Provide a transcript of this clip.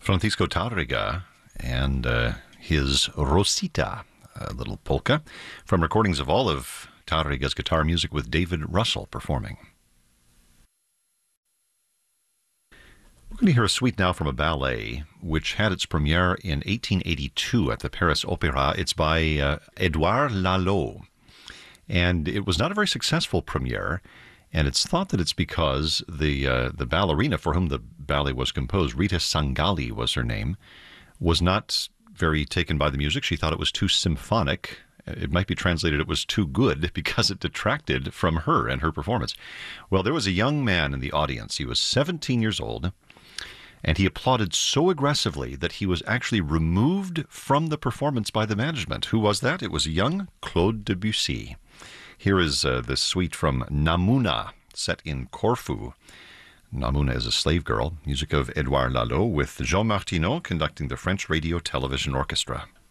Francisco Tárrega and his Rosita, a little polka, from recordings of all of Tárrega's guitar music with David Russell performing. We're going to hear a suite now from a ballet which had its premiere in 1882 at the Paris Opera. It's by Edouard Lalo, and it was not a very successful premiere, and it's thought that it's because the ballerina for whom the ballet was composed, Rita Sangali was her name, was not very taken by the music. She thought it was too symphonic. It might be translated it was too good because it detracted from her and her performance. Well, there was a young man in the audience. He was 17 years old, and he applauded so aggressively that he was actually removed from the performance by the management. Who was that? It was young Claude Debussy. Here is the suite from Namuna, set in Corfu. Namuna is a slave girl, music of Edouard Lalo, with Jean Martineau conducting the French Radio Television Orchestra.